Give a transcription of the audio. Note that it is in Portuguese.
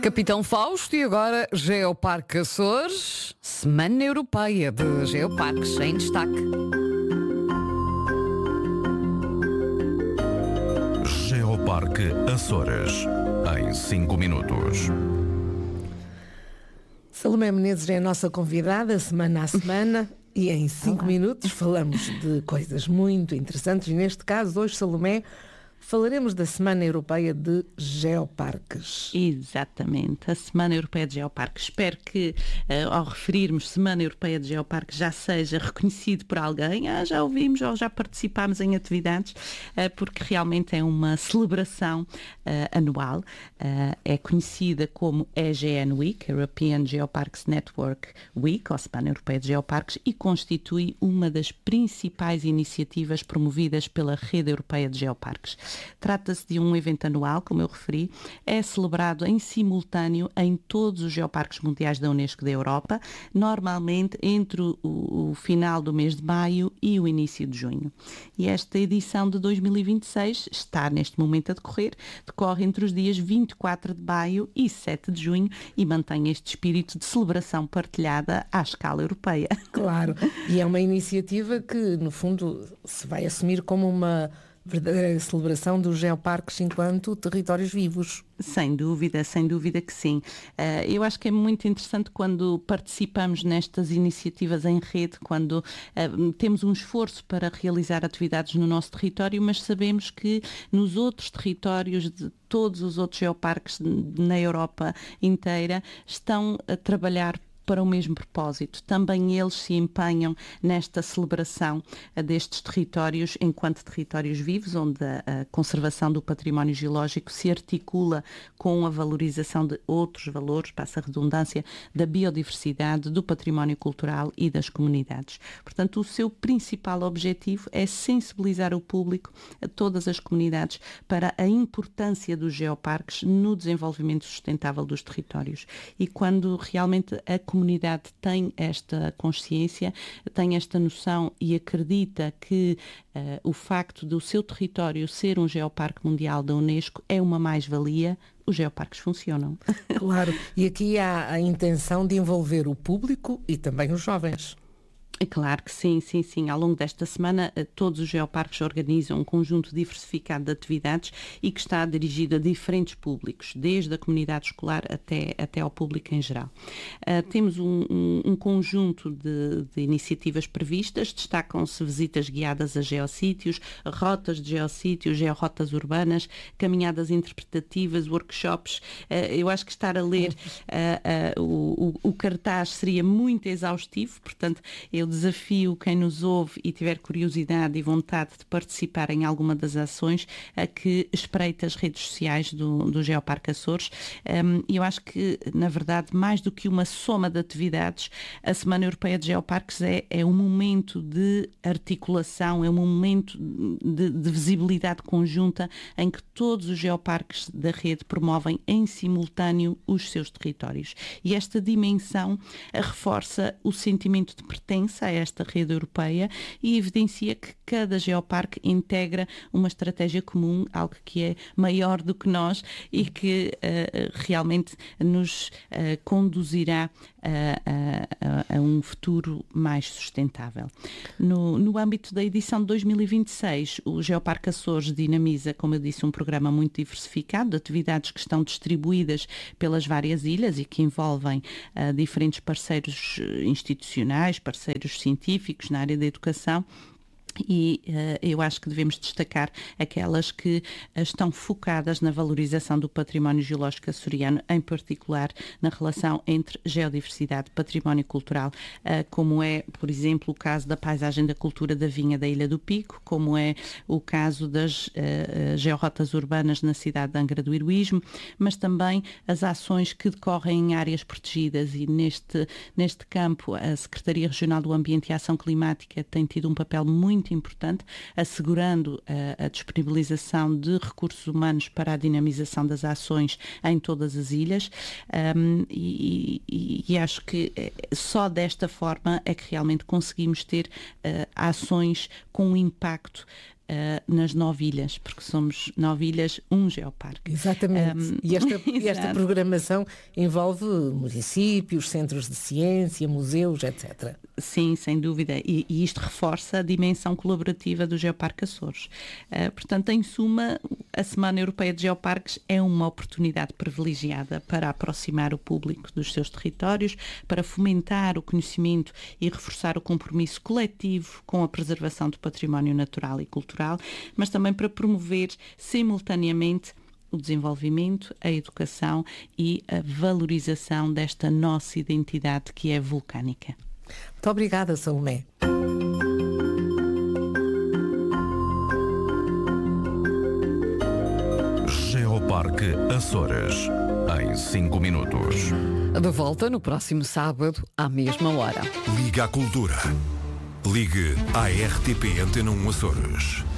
Capitão Fausto e agora Geoparque Açores, Semana Europeia de Geoparques em destaque. Geoparque Açores, em 5 minutos. Salomé Menezes é a nossa convidada, semana a semana, e em 5 minutos falamos de coisas muito interessantes. E neste caso, hoje, Salomé, falaremos da Semana Europeia de Geoparques. Exatamente, a Semana Europeia de Geoparques. Espero que, ao referirmos Semana Europeia de Geoparques, já seja reconhecido por alguém. Já ouvimos ou já participámos em atividades, porque realmente é uma celebração anual. É conhecida como EGN Week, European Geoparks Network Week, ou Semana Europeia de Geoparques, e constitui uma das principais iniciativas promovidas pela Rede Europeia de Geoparques. Trata-se de um evento anual, como eu referi, é celebrado em simultâneo em todos os geoparques mundiais da Unesco da Europa, normalmente entre o final do mês de maio e o início de junho. E esta edição de 2026 está neste momento a decorre entre os dias 24 de maio e 7 de junho e mantém este espírito de celebração partilhada à escala europeia. Claro, e é uma iniciativa que, no fundo, se vai assumir como uma verdadeira celebração dos geoparques enquanto territórios vivos. Sem dúvida que sim. Eu acho que é muito interessante quando participamos nestas iniciativas em rede, quando temos um esforço para realizar atividades no nosso território, mas sabemos que nos outros territórios de todos os outros geoparques na Europa inteira estão a trabalhar para o mesmo propósito. Também eles se empenham nesta celebração destes territórios enquanto territórios vivos, onde a conservação do património geológico se articula com a valorização de outros valores, passa a redundância, da biodiversidade, do património cultural e das comunidades. Portanto, o seu principal objetivo é sensibilizar o público, a todas as comunidades, para a importância dos geoparques no desenvolvimento sustentável dos territórios. E quando realmente a comunidade tem esta consciência, tem esta noção e acredita que o facto do seu território ser um geoparque mundial da Unesco é uma mais-valia, os geoparques funcionam. Claro, e aqui há a intenção de envolver o público e também os jovens. Claro que sim. Ao longo desta semana, todos os geoparques organizam um conjunto diversificado de atividades e que está dirigido a diferentes públicos, desde a comunidade escolar até ao público em geral. Temos um conjunto de iniciativas previstas, destacam-se visitas guiadas a geossítios, rotas de geossítios, georrotas urbanas, caminhadas interpretativas, workshops. Eu acho que estar a ler o cartaz seria muito exaustivo, portanto, eu desafio quem nos ouve e tiver curiosidade e vontade de participar em alguma das ações a que espreite as redes sociais do Geoparque Açores. E eu acho que, na verdade, mais do que uma soma de atividades, a Semana Europeia de Geoparques é um momento de articulação, é um momento de visibilidade conjunta em que todos os geoparques da rede promovem em simultâneo os seus territórios. E esta dimensão reforça o sentimento de pertença a esta rede europeia e evidencia que cada geoparque integra uma estratégia comum, algo que é maior do que nós e que realmente nos conduzirá a um futuro mais sustentável. No âmbito da edição de 2026, o Geoparque Açores dinamiza, como eu disse, um programa muito diversificado de atividades que estão distribuídas pelas várias ilhas e que envolvem diferentes parceiros institucionais, parceiros científicos na área da educação. E eu acho que devemos destacar aquelas que estão focadas na valorização do património geológico açoriano, em particular na relação entre geodiversidade e património cultural, como é, por exemplo, o caso da paisagem da cultura da vinha da Ilha do Pico, como é o caso das georrotas urbanas na cidade de Angra do Heroísmo, mas também as ações que decorrem em áreas protegidas e neste campo a Secretaria Regional do Ambiente e Ação Climática tem tido um papel muito importante, assegurando a disponibilização de recursos humanos para a dinamização das ações em todas as ilhas, e acho que só desta forma é que realmente conseguimos ter ações com um impacto nas 9 ilhas, porque somos 9 ilhas, um geoparque. Exatamente. E esta programação envolve municípios, centros de ciência, museus, etc. Sim, sem dúvida. E isto reforça a dimensão colaborativa do Geoparque Açores. Portanto, em suma, a Semana Europeia de Geoparques é uma oportunidade privilegiada para aproximar o público dos seus territórios, para fomentar o conhecimento e reforçar o compromisso coletivo com a preservação do património natural e cultural, mas também para promover simultaneamente o desenvolvimento, a educação e a valorização desta nossa identidade que é vulcânica. Muito obrigada, Salomé. Geoparque Açores, em 5 minutos. De volta no próximo sábado, à mesma hora. Liga à Cultura. Ligue à RTP Antena 1 Açores.